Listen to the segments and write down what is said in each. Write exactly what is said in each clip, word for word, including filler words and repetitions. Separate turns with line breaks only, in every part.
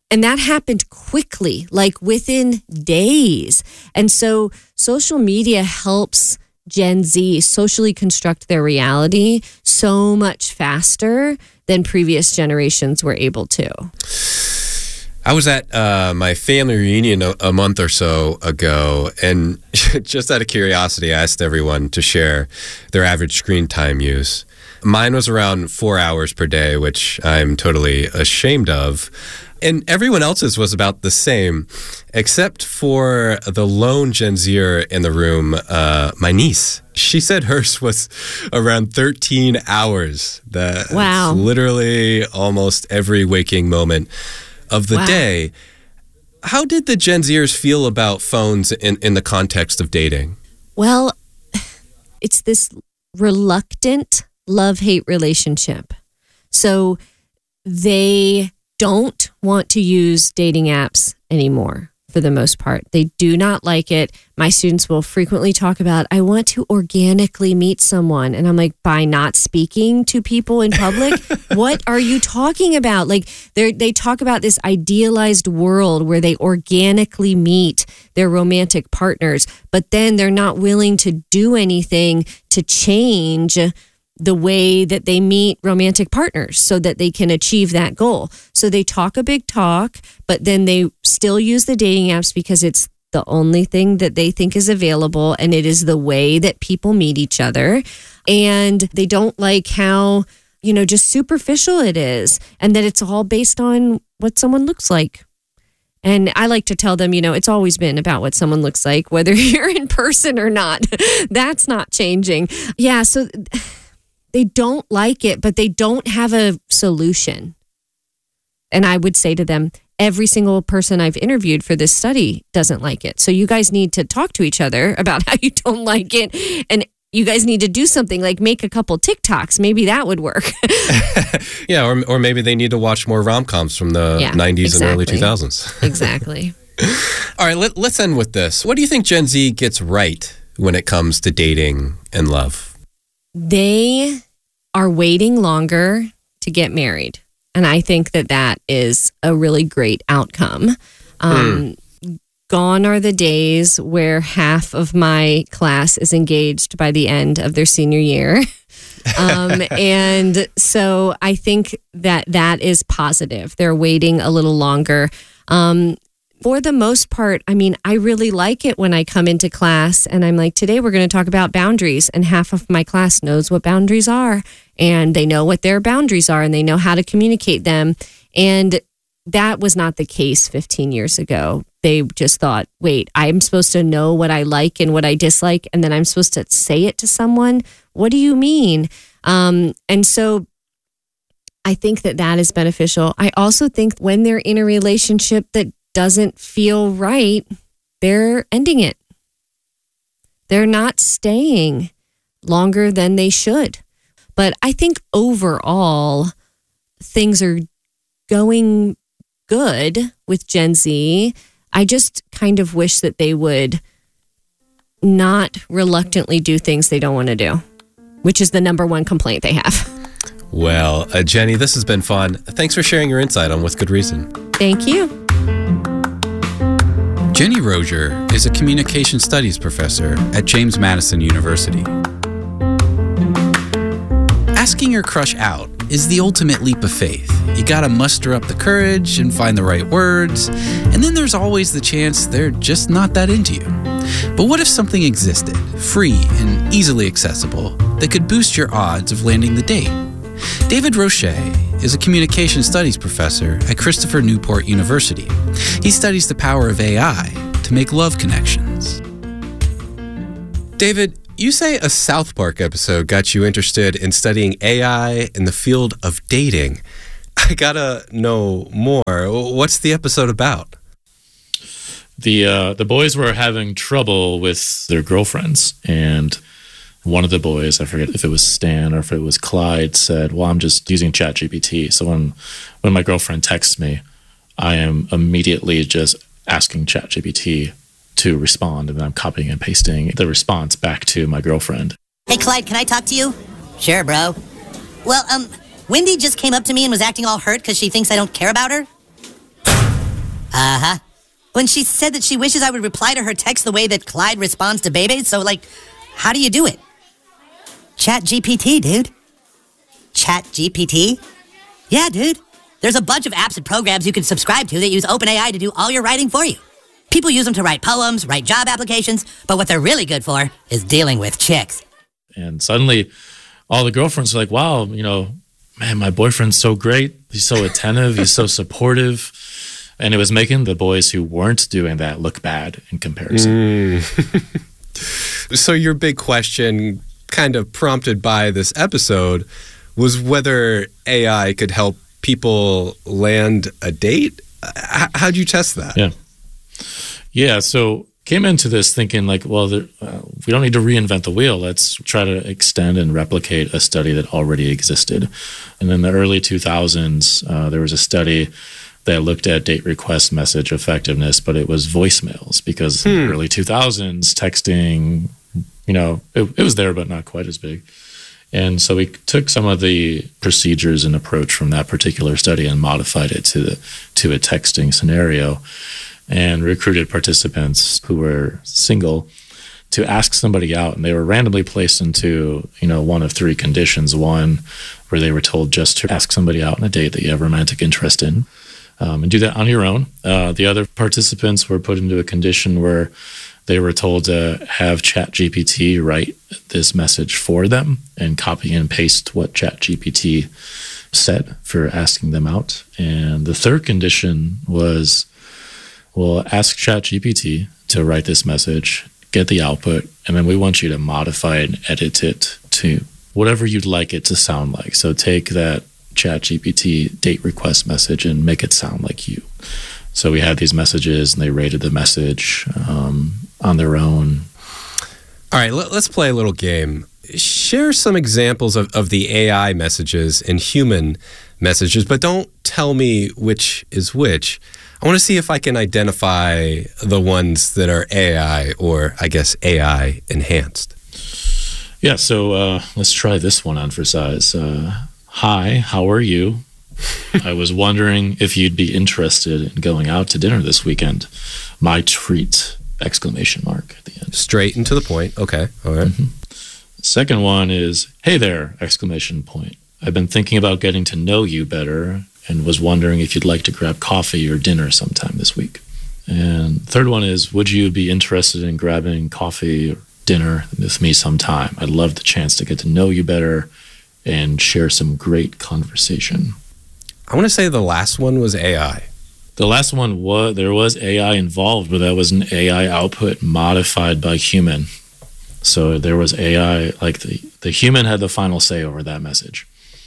And that happened quickly, like within days. And so social media helps Gen Z socially construct their reality so much faster than previous generations were able to.
I was at uh, my family reunion a, a month or so ago, and just out of curiosity, I asked everyone to share their average screen time use. Mine was around four hours per day, which I'm totally ashamed of. And everyone else's was about the same, except for the lone Gen Zer in the room, uh, my niece. She said hers was around thirteen hours. That's
wow.
literally almost every waking moment of the
wow.
day. How did the Gen Zers feel about phones in, in the context of dating?
Well, it's this reluctant love-hate relationship. So they don't want to use dating apps anymore for the most part. They do not like it. My students will frequently talk about, I want to organically meet someone. And I'm like, by not speaking to people in public? What are you talking about? Like they they talk about this idealized world where they organically meet their romantic partners, but then they're not willing to do anything to change the way that they meet romantic partners so that they can achieve that goal. So they talk a big talk, but then they still use the dating apps because it's the only thing that they think is available, and it is the way that people meet each other. And they don't like how, you know, just superficial it is, and that it's all based on what someone looks like. And I like to tell them, you know, it's always been about what someone looks like, whether you're in person or not. That's not changing. Yeah, so they don't like it, but they don't have a solution. And I would say to them, every single person I've interviewed for this study doesn't like it. So you guys need to talk to each other about how you don't like it. And you guys need to do something like make a couple TikToks. Maybe that would work.
Yeah, or or maybe they need to watch more rom-coms from the yeah, nineties exactly. and early two thousands.
Exactly.
All right, let, let's end with this. What do you think Gen Z gets right when it comes to dating and love?
They are waiting longer to get married. And I think that that is a really great outcome. Um, mm. Gone are the days where half of my class is engaged by the end of their senior year. um, and so I think that that is positive. They're waiting a little longer. Um, For the most part, I mean, I really like it when I come into class and I'm like, today we're going to talk about boundaries. And half of my class knows what boundaries are, and they know what their boundaries are, and they know how to communicate them. And that was not the case fifteen years ago. They just thought, wait, I'm supposed to know what I like and what I dislike, and then I'm supposed to say it to someone? What do you mean? Um, and so I think that that is beneficial. I also think when they're in a relationship that doesn't feel right, they're ending it. They're not staying longer than they should. But I think overall, things are going good with Gen Z. I just kind of wish that they would not reluctantly do things they don't want to do, which is the number one complaint they have.
Well, uh, Jenny, this has been fun. Thanks for sharing your insight on With Good Reason.
Thank you.
Jenny Rozier is a communication studies professor at James Madison University. Asking your crush out is the ultimate leap of faith. You gotta muster up the courage and find the right words, and then there's always the chance they're just not that into you. But what if something existed, free and easily accessible, that could boost your odds of landing the date? David Roche is a communication studies professor at Christopher Newport University. He studies the power of A I to make love connections.
David, you say a South Park episode got you interested in studying A I in the field of dating. I gotta know more. What's the episode about?
The uh, the boys were having trouble with their girlfriends, and one of the boys, I forget if it was Stan or if it was Clyde, said, well, I'm just using ChatGPT. So when, when my girlfriend texts me, I am immediately just asking ChatGPT to respond, and I'm copying and pasting the response back to my girlfriend.
Hey, Clyde, can I talk to you? Sure, bro. Well, um, Wendy just came up to me and was acting all hurt because she thinks I don't care about her. Uh-huh. When she said that she wishes I would reply to her text the way that Clyde responds to Bebe, so, like, how do you do it? Chat G P T, dude. Chat G P T? Yeah, dude. There's a bunch of apps and programs you can subscribe to that use OpenAI to do all your writing for you. People use them to write poems, write job applications, but what they're really good for is dealing with chicks.
And suddenly, all the girlfriends are like, wow, you know, man, my boyfriend's so great. He's so attentive. He's so supportive. And it was making the boys who weren't doing that look bad in comparison.
Mm. So your big question, kind of prompted by this episode, was whether A I could help people land a date? H- how'd you test that?
Yeah. Yeah, so came into this thinking like, well, there, uh, we don't need to reinvent the wheel. Let's try to extend and replicate a study that already existed. And in the early two thousands, uh, there was a study that looked at date request message effectiveness, but it was voicemails because hmm. in the early two thousands, texting, you know, it, it was there, but not quite as big. And so we took some of the procedures and approach from that particular study and modified it to the, to a texting scenario and recruited participants who were single to ask somebody out. And they were randomly placed into, you know, one of three conditions. One, where they were told just to ask somebody out on a date that you have romantic interest in. Um, and do that on your own. Uh, the other participants were put into a condition where they were told to have ChatGPT write this message for them and copy and paste what ChatGPT said for asking them out. And the third condition was, well, ask ChatGPT to write this message, get the output, and then we want you to modify and edit it to whatever you'd like it to sound like. So take that ChatGPT date request message and make it sound like you. So we had these messages and they rated the message um, on their own.
All right, let, let's play a little game. Share some examples of, of the A I messages and human messages, but don't tell me which is which. I want to see if I can identify the ones that are A I or, I guess, A I enhanced.
Yeah, so uh, let's try this one on for size. Uh, Hi, how are you? I was wondering if you'd be interested in going out to dinner this weekend. My treat! Exclamation mark at the end.
Straight and to the point. Okay, all right.
Mm-hmm. Second one is, hey there! Exclamation point. I've been thinking about getting to know you better and was wondering if you'd like to grab coffee or dinner sometime this week. And third one is, would you be interested in grabbing coffee or dinner with me sometime? I'd love the chance to get to know you better and share some great conversation.
I want to say the last one was A I.
The last one was, there was A I involved, but that was an A I output modified by human. So there was A I, like the, the human had the final say over that message.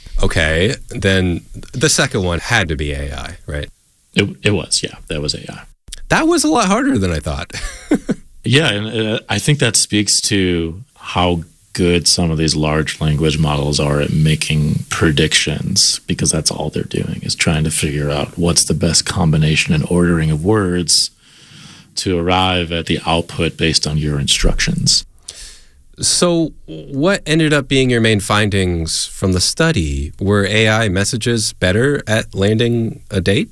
Okay, then the second one had to be A I, right?
It, it was, yeah, that was A I.
That was a lot harder than I thought.
Yeah, and uh, I think that speaks to how good some of these large language models are at making predictions, because that's all they're doing is trying to figure out what's the best combination and ordering of words to arrive at the output based on your instructions.
So what ended up being your main findings from the study? Were A I messages better at landing a date?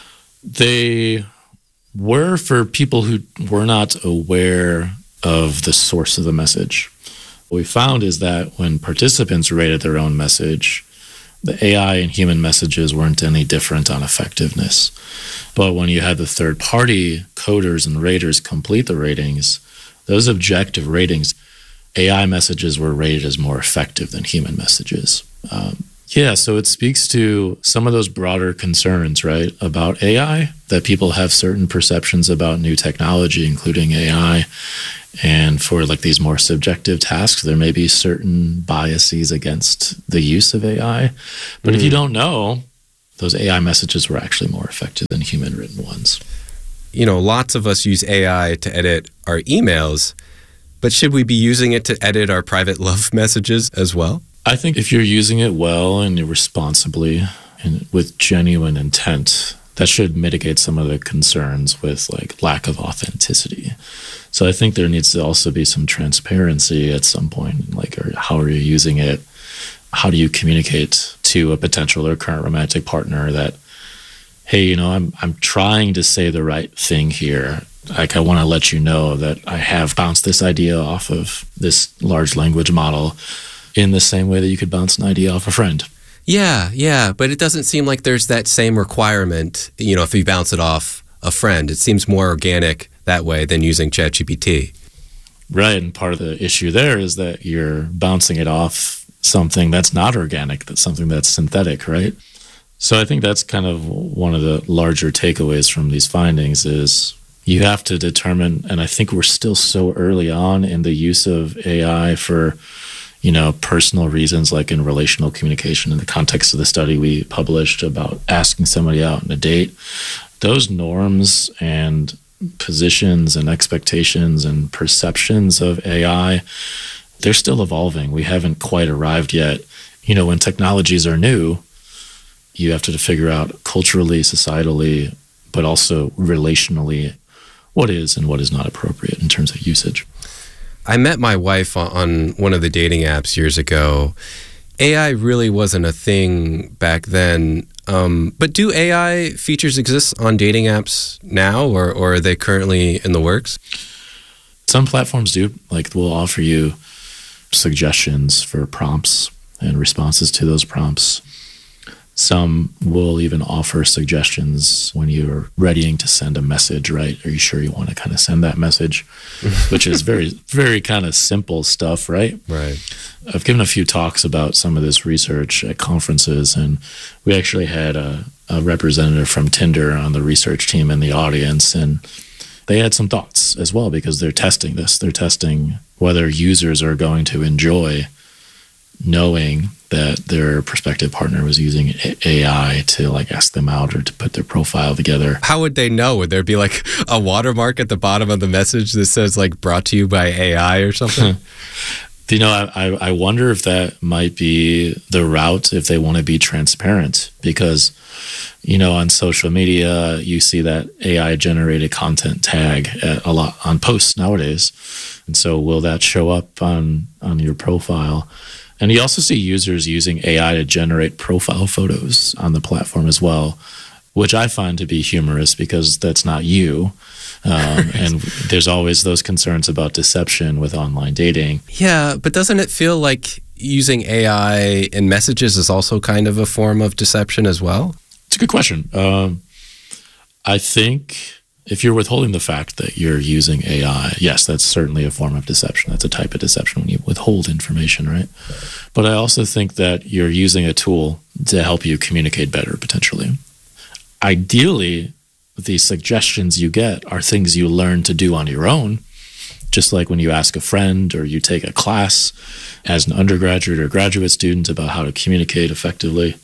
They were for people who were not aware of the source of the message. What we found is that when participants rated their own message, the A I and human messages weren't any different on effectiveness. But when you had the third-party coders and raters complete the ratings, those objective ratings, A I messages were rated as more effective than human messages. Um, yeah, so it speaks to some of those broader concerns, right, about A I, that people have certain perceptions about new technology, including A I. And for like these more subjective tasks, there may be certain biases against the use of A I. But mm. if you don't know, those A I messages were actually more effective than human written ones.
You know, lots of us use A I to edit our emails, but should we be using it to edit our private love messages as well?
I think if you're using it well and responsibly and with genuine intent, that should mitigate some of the concerns with like lack of authenticity. So I think there needs to also be some transparency at some point, like, or how are you using it? How do you communicate to a potential or current romantic partner that, hey, you know, I'm I'm trying to say the right thing here. Like, I want to let you know that I have bounced this idea off of this large language model in the same way that you could bounce an idea off a friend.
Yeah, yeah, but it doesn't seem like there's that same requirement, you know, if you bounce it off a friend. It seems more organic that way than using ChatGPT.
Right, and part of the issue there is that you're bouncing it off something that's not organic, that's something that's synthetic, right? So I think that's kind of one of the larger takeaways from these findings is you have to determine, and I think we're still so early on in the use of A I for, you know, personal reasons, like in relational communication in the context of the study we published about asking somebody out on a date. Those norms and positions and expectations and perceptions of A I, they're still evolving. We haven't quite arrived yet. You know, when technologies are new, you have to figure out culturally, societally, but also relationally what is and what is not appropriate in terms of usage.
I met my wife on one of the dating apps years ago. A I really wasn't a thing back then. Um, but do A I features exist on dating apps now, or, or are they currently in the works?
Some platforms do. Like, we'll offer you suggestions for prompts and responses to those prompts. Some will even offer suggestions when you're readying to send a message, right? Are you sure you want to kind of send that message? Which is very, very kind of simple stuff, right?
Right.
I've given a few talks about some of this research at conferences, and we actually had a, a representative from Tinder on the research team in the audience, and they had some thoughts as well because they're testing this. They're testing whether users are going to enjoy knowing that their prospective partner was using A I to like ask them out or to put their profile together.
How would they know? Would there be like a watermark at the bottom of the message that says like brought to you by A I or something?
You know, I, I wonder if that might be the route if they want to be transparent because, you know, on social media, you see that A I generated content tag at a lot on posts nowadays. And so will that show up on, on your profile? And you also see users using A I to generate profile photos on the platform as well, which I find to be humorous because that's not you. Um, and there's always those concerns about deception with online dating.
Yeah, but doesn't it feel like using A I in messages is also kind of a form of deception as well?
It's a good question. Um, I think if you're withholding the fact that you're using A I, yes, that's certainly a form of deception. That's a type of deception when you withhold information, right? But I also think that you're using a tool to help you communicate better, potentially. Ideally, the suggestions you get are things you learn to do on your own, just like when you ask a friend or you take a class as an undergraduate or graduate student about how to communicate effectively,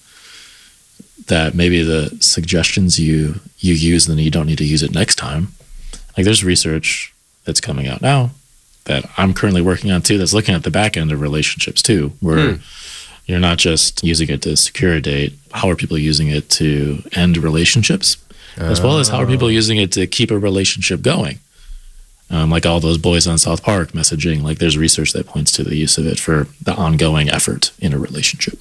that maybe the suggestions you you use, then you don't need to use it next time. Like there's research that's coming out now that I'm currently working on too that's looking at the back end of relationships too, where hmm. you're not just using it to secure a date. How are people using it to end relationships? As well as how are people using it to keep a relationship going? Um, like all those boys on South Park messaging, like there's research that points to the use of it for the ongoing effort in a relationship.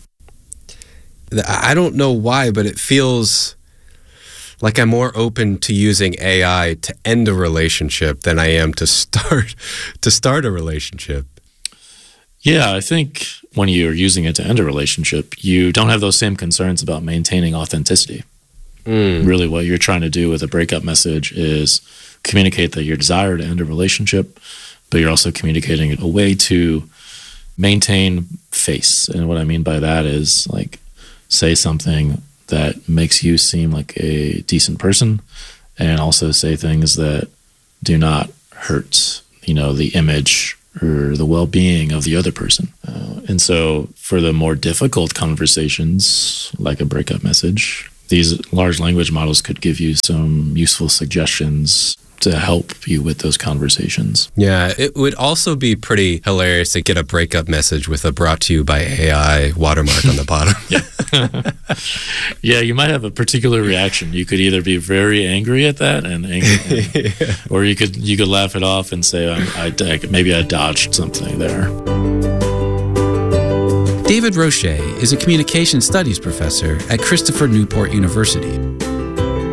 I don't know why, but it feels like I'm more open to using A I to end a relationship than I am to start to start a relationship.
Yeah, I think when you're using it to end a relationship, you don't have those same concerns about maintaining authenticity. Mm. Really what you're trying to do with a breakup message is communicate that your desire to end a relationship, but you're also communicating a way to maintain face. And what I mean by that is like say something that makes you seem like a decent person and also say things that do not hurt, you know, the image or the well-being of the other person. Uh, and so for the more difficult conversations, like a breakup message, these large language models could give you some useful suggestions to help you with those conversations.
Yeah, it would also be pretty hilarious to get a breakup message with a brought to you by A I watermark on the bottom.
Yeah. Yeah, you might have a particular reaction. You could either be very angry at that and angry, and, yeah. or you could you could laugh it off and say, I, I, maybe I dodged something there.
David Roche is a communication studies professor at Christopher Newport University.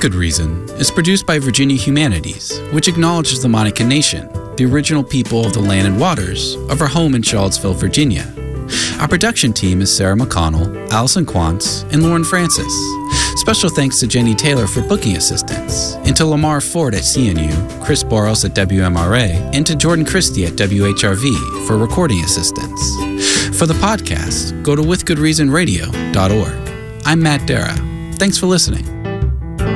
Good Reason is produced by Virginia Humanities, which acknowledges the Monacan Nation, the original people of the land and waters of our home in Charlottesville, Virginia. Our production team is Sarah McConnell, Allison Quantz, and Lauren Francis. Special thanks to Jenny Taylor for booking assistance, and to Lamar Ford at C N U, Chris Boros at W M R A, and to Jordan Christie at W H R V for recording assistance. For the podcast, go to with good reason radio dot org. I'm Matt Dara. Thanks for listening.